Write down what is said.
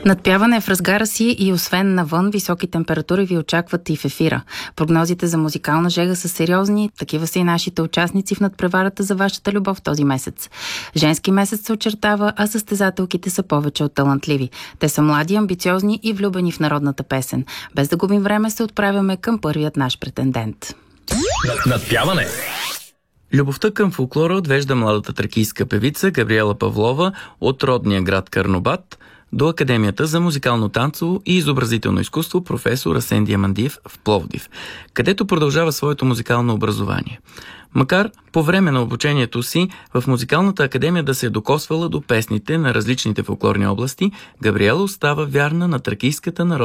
Надпяване е в разгара си и освен навън, високи температури ви очакват и в ефира. Прогнозите за музикална жега са сериозни, такива са и нашите участници в надпреварата за вашата любов този месец. Женски месец се очертава, а състезателките са повече от талантливи. Те са млади, амбициозни и влюбени в народната песен. Без да губим време се отправяме към първият наш претендент. Надпяване! Любовта към фолклора отвежда младата тракийска певица Габриела Павлова от родния град Карнобат до Академията за музикално танцово и изобразително изкуство професор Асен Диамандиев в Пловдив, където продължава своето музикално образование. Макар по време на обучението си в музикалната академия да се е докосвала до песните на различните фолклорни области, Габриела остава вярна на тракийската народна